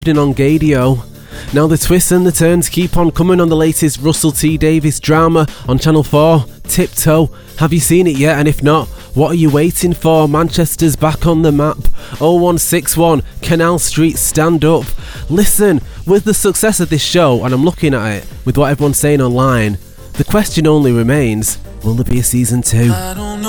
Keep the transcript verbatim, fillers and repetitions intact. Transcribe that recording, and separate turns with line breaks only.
on Gadio. Now the twists and the turns keep on coming on the latest Russell T Davies drama on Channel four, Tiptoe. Have you seen it yet? And if not, what are you waiting for? Manchester's back on the map. oh one six one, Canal Street, stand up. Listen, with the success of this show, and I'm looking at it with what everyone's saying online, the question only remains, will there be a season two?
I don't know